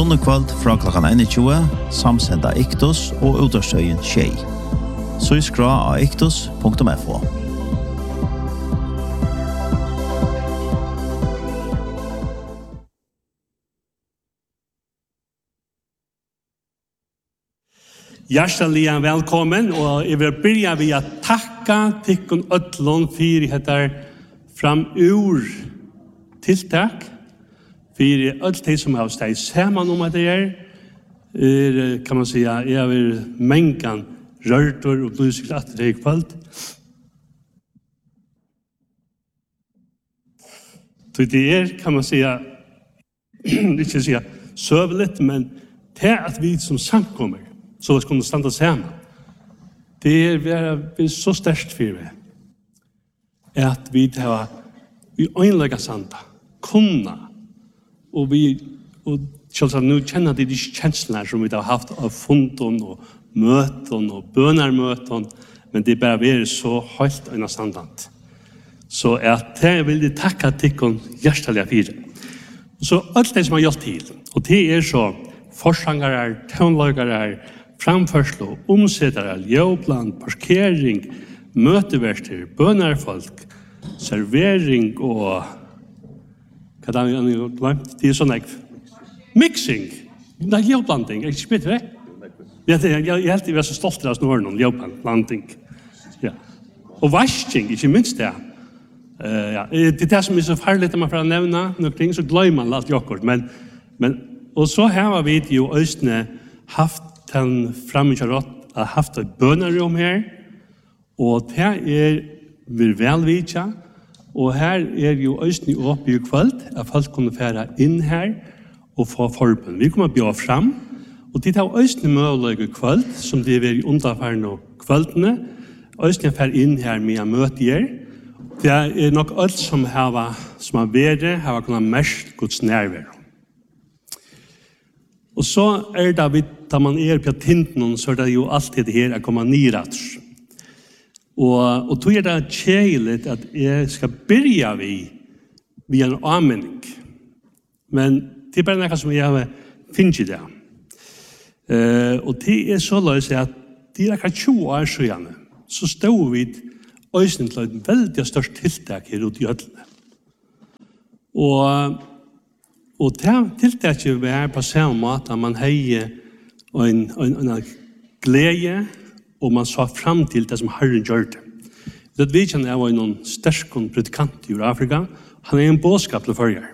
Sunnekvöld fra klokkan 21, samsenda Iktus og Utorsøyen Tjei. Så skra av iktus.fo. Hjertelig velkommen, og jeg vil begynne ved å takke tikkun ødlån for dette framur tiltak, for alt det som har stått sammen om at det kan man si, jeg har mengen rørter og blusikt at det kvalt. Så det kan man si, ikke si søvlet, men det at vi som samkommer, så vi kunne standa sammen. Det vi så størst for det, at vi tar vi øynlegger sanda, kunna, og vi selvsagt nu kjenner de kjenslene som vi har haft av funden og møten og bønarmøten, men det bare være så høyt øyne standant. Så at jeg vil takke tikkun hjertelig fire. Så alt det som har gjort til, og det så forsangere, tøvnløgere, framførsel, omsettere, ljøplan, parkering, møteverter, bønarfolk, servering og hva er det glemt? Det sånn mixing. Det ljøplanding, ikke spyrt det? Jeg helt var så stolt av snåren om ljøplanding. Ja. Og vasking, ikke minst det. Det det som så farlig når man får nevne noen ting, så glemmer man alt jokkort. Og så har vi jo østene haft den fremmedkjøret, haft et bønnerom her, og det vi velvidtja, og her jo østene oppe i kveld, at folk kunne fære inn her og få forbund. Vi kommer bjøre fram, og det østene mulige kveld, som det er underfærende kveldene, østene fære inn her med å møte her. Det nok alt som har vært, har kunnet mest Guds nærvær. Og så det da man på tinten, så det jo alltid det her å komme nyrat. Og tog det kjeilig at jeg skal byrja vi en anmenning. Men det bare noe som jeg finner i det. Og det så løs at det akkurat 20 år siden, så stod vi øysen til et veldig størst tiltak her ute i Ødlene. Og det tiltaket var på samme måte at man heier en glede, og man så fram til det som Herren gjør det. Det vi kjenner var en sterk predikant i Afrika. Han en bådskap til førjer.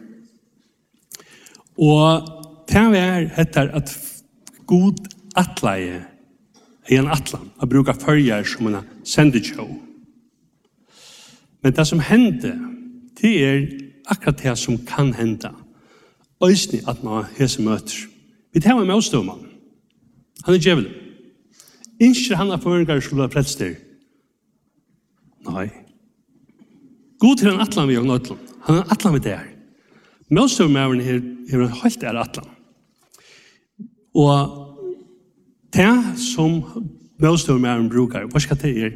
Og det var at god atleie en atlan, å bruke førjer som en sendetjå. Men det som hendte, det akkurat det som kan hende. Øysni at man hese møter. Vi tar med avståmann. Han djevelen. Innskjer han av føringar skulle ha frelster? Nei. God til en atlan vi og nødlund. Han atlan vi der. Møstormæveren her en helt atlan. Og det som møstormæveren brukar, hva skal det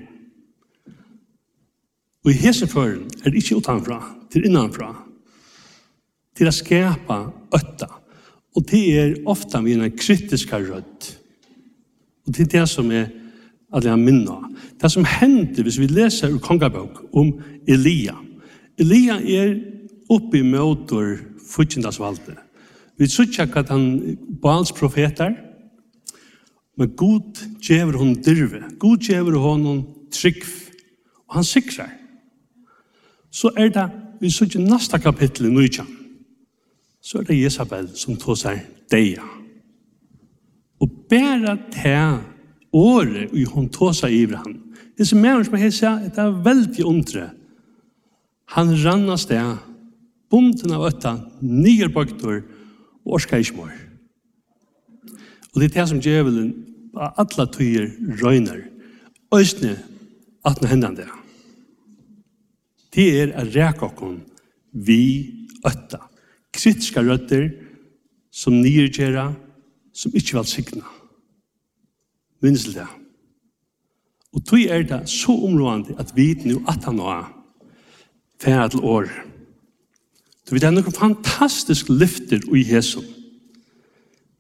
Og i hese føren det ikke utanfra, til innanfra. Til å skapa øtta. Og det ofta med en kritiska rødt. Og det det som at jeg minner. Det som hender hvis vi leser ur kongabok om Elia. Elia oppe i motor futjendasvalde. Vi sier at han Baals profeter, men God gjever hon dyrve. God gjever hon trygg. Og han sikrer. Så det, vi sier neste kapittel i Nøytjan. Så det Jezabel som tog seg deia. Og bare til året og hun tog seg i han. Det som er som jeg sier, det veldig undre. Han rann av sted, bonden av øtta, nyerbøkter og orskaismår. Og det det som djevelen av alle tøyer røyner, østene at den hendene det. Det å reke oss vi øtta. Kritiske røtter som nyrgjera, som ikke vil signa. Minns det. Og tog det så områdende at vi nå at han var færre til år. Så vi har noen fantastisk lyfter i Jesu.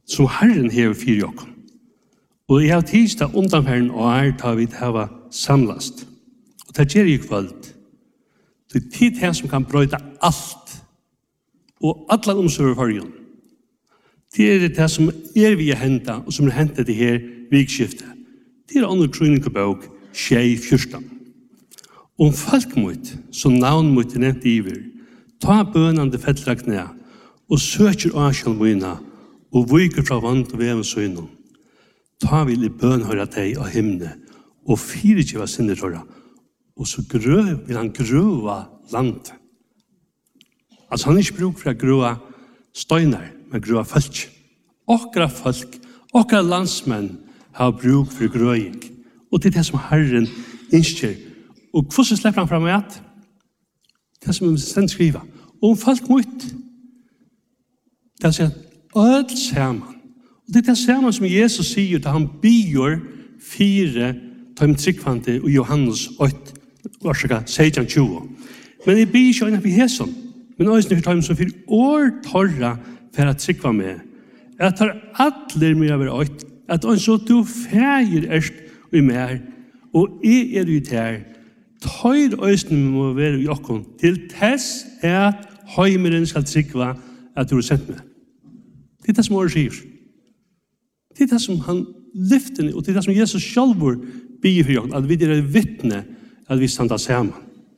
som Herren hever fyrir okken. Og jeg har tidsda undanferden og tar vi hava samlast. Og det gjør jeg kvöld. Det er tid her som kan brøyta alt og alle omsorger for jorden. Det er det som vi har hentet, og som er hentet det her vikskiftet. Det er andre krønikebok, 6:14. Om folk mot, som navn mot nevnt iver, ta bønande fettla knæ, og søker avskjallmøyna, og viker fra vant og veven søgnen. Ta vil i bøn høyra deg av himne, og fyrirgiva sinne røra, og så vil han grøva landet. Altså han er ikke bruk for å grøva støyner, men grøva folk. Okra folk, okra landsmenn har bruk for grøying. Og det er det som Herren innskjer. Og hvordan slipper han fram med at? Det som han sen skriva. Om folk mot, det er å si ødel sammen. Og det er det sammen som Jesus sier da han byr 4 tøymtrykkvante og Johannes 8, varsåga 16:20. Men jeg byr ikke øyne på Heson, men også når tøym som 4 år torra for å trykva med. Jeg tar atler med over 8, at også du feir erst og i mer, og jeg er ut her, tøyr øysene må være i okkon, til tess at høymeren skal trykva at du har sendt meg. Det er det som året sier. Det er det som han lyfter, og det er det som Jesus sjálfur byr for oss, at vi er vittne, at vi standa sammen.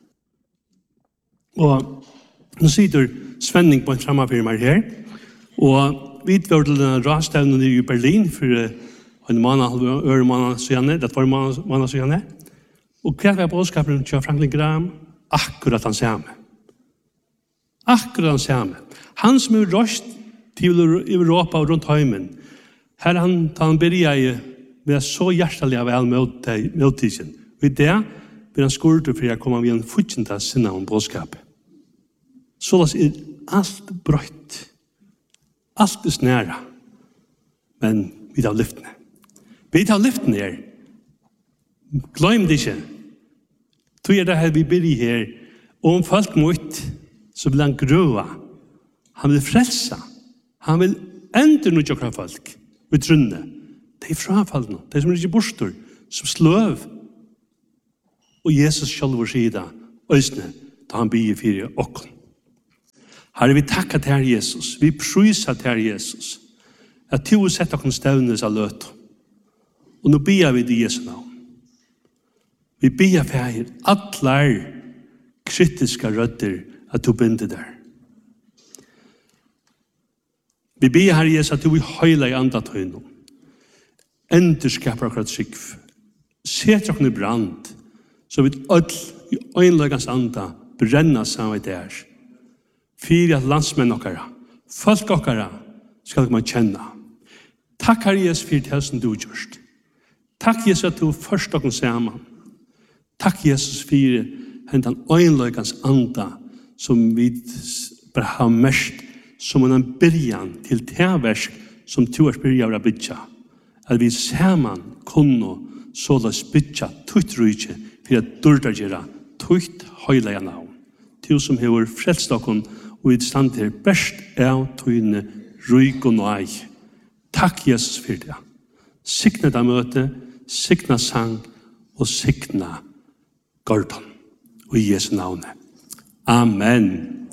Og nå sitter Svenning på en framafirmer her, og vi var til denne rastavnen i Berlin for en måned siden, det var en måned siden. Og hva var bådskapen til Franklin Graham? Akkurat han samme. Akkurat han samme. Han som er røst til Europa og rundt heimen, her han begynner med så hjertelig av all møttisen. Og i det blir han skurret for å komme ved en fortjent sinne om bådskapet. Så er alt brøtt. Alt er snæra. Men vi tar lyftene. Vi tar lyftene her. Glöm det ikke. Tog det her vi blir her. Og om folk mot, så vil han grøva. Han vil frelsa. Han vil endre noe av folk. Vi trunne. Det er frafallene. Det er som ikke bostor. Som sløv. Og Jesus selv vår sida. Øysene. Da han blir fyrir okken. Herre, vi takkar til Herre Jesus. Vi prøyser til Herre Jesus. At du har sett okken stevnes av løt. Og nå ber vi det i Jesu navn. Vi ber for Herre atler kritiske rødder at du binder der. Vi ber Herre Jesus at du vil høyla i andre tøyne. Enderskaper akkurat skikv. Set okken i brand. Så vi i øynløgans anda brenna sammen der. Fyra landsmenn okkara, folk okkara, skal man kjenne. Takk Herre Jesus for det som du har gjort. Takk Jesus at du først okken sammen. Takk Jesus for hentan øynløgans anda som vi bare har mest som en byrjan til teversk som du har byrja av bytja. At vi sammen kunne såles bytja tutt rujtje for at dørdagjera tutt høylega navn. Du som hever frelst okken og i stand til best av tøyne ryk og nøy. Takk Jesus for det. Sikna da møte, sikna sang og sikna Gordon. Og i Jesu navnet. Amen.